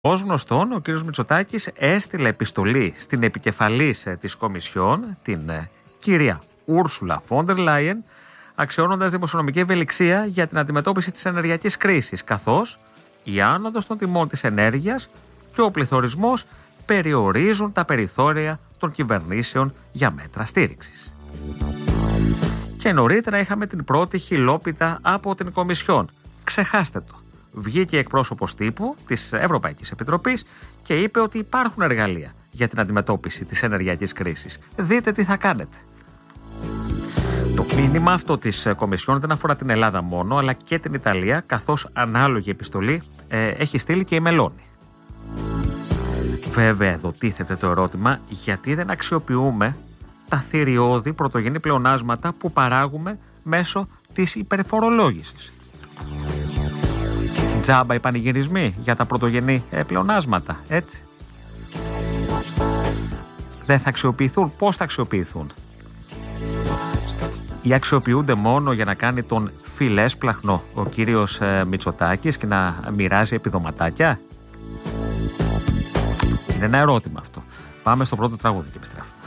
Ως γνωστόν, ο κ. Μητσοτάκης έστειλε επιστολή στην επικεφαλής της Κομισιόν, την κυρία Ούρσουλα Φόντερ Λάιεν, αξιώνοντας δημοσιονομική ευελιξία για την αντιμετώπιση της ενεργειακής κρίσης, καθώς η άνοδος των τιμών της ενέργειας και ο πληθωρισμός περιορίζουν τα περιθώρια των κυβερνήσεων για μέτρα στήριξης. Και νωρίτερα είχαμε την πρώτη χιλόπιτα από την Κομισιόν. Ξεχάστε το. Βγήκε εκπρόσωπος τύπου της Ευρωπαϊκής Επιτροπής και είπε ότι υπάρχουν εργαλεία για την αντιμετώπιση της ενεργειακής κρίσης. Δείτε τι θα κάνετε. Το μήνυμα αυτό της Κομισιόν δεν αφορά την Ελλάδα μόνο, αλλά και την Ιταλία, καθώς ανάλογη επιστολή έχει στείλει και η Μελώνη. Βέβαια, εδώ τίθεται το ερώτημα, γιατί δεν αξιοποιούμε τα θηριώδη πρωτογενή πλεονάσματα που παράγουμε μέσω της υπερφορολόγησης. Τζάμπα οι πανηγυρισμοί για τα πρωτογενή πλεονάσματα, έτσι. Δεν θα αξιοποιηθούν, πώς θα αξιοποιηθούν? Ή αξιοποιούνται μόνο για να κάνει τον φιλέσπλαχνο ο κύριος Μητσοτάκης και να μοιράζει επιδοματάκια? Είναι ένα ερώτημα αυτό. Πάμε στο πρώτο τραγούδι και επιστρέφουμε.